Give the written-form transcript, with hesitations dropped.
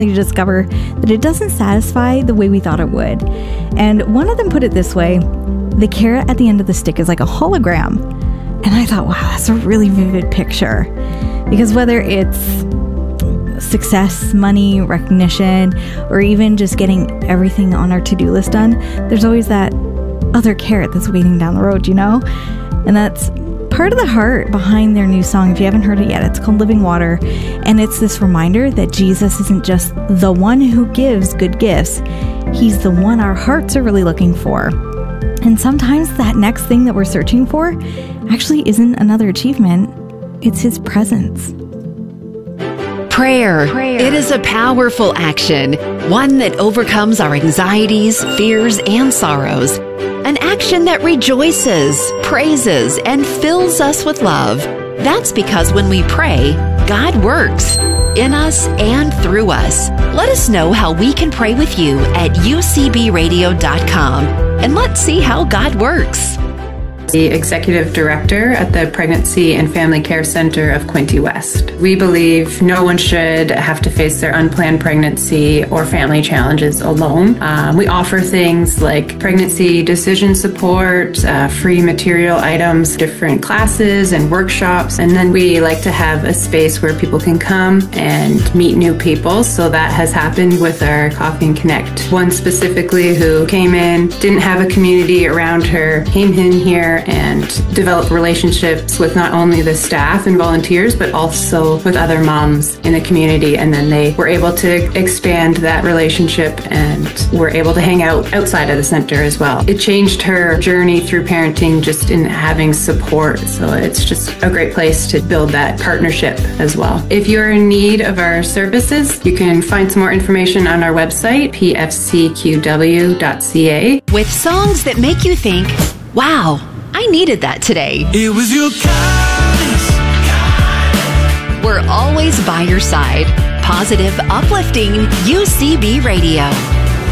You discover that it doesn't satisfy the way we thought it would. And one of them put it this way: the carrot at the end of the stick is like a hologram. And I thought, wow, that's a really vivid picture. Because whether it's success, money, recognition, or even just getting everything on our to-do list done, there's always that other carrot that's waiting down the road, And that's part of the heart behind their new song. If you haven't heard it yet, it's called Living Water. And it's this reminder that Jesus isn't just the one who gives good gifts. He's the one our hearts are really looking for. And sometimes that next thing that we're searching for actually isn't another achievement. It's his presence. Prayer. It is a powerful action, one that overcomes our anxieties, fears, and sorrows. An action that rejoices, praises, and fills us with love. That's because when we pray, God works in us and through us. Let us know how we can pray with you at ucbradio.com, and let's see how God works. The Executive Director at the Pregnancy and Family Care Center of Quinte West. We believe no one should have to face their unplanned pregnancy or family challenges alone. We offer things like pregnancy decision support, free material items, different classes and workshops, and then we like to have a space where people can come and meet new people. So that has happened with our Coffee and Connect. One specifically who came in, didn't have a community around her, came in here and develop relationships with not only the staff and volunteers, but also with other moms in the community. And then they were able to expand that relationship and were able to hang out outside of the center as well. It changed her journey through parenting just in having support. So it's just a great place to build that partnership as well. If you're in need of our services, you can find some more information on our website, pfcqw.ca. With songs that make you think, wow, I needed that today. It was your kindness. We're always by your side. Positive, uplifting UCB Radio.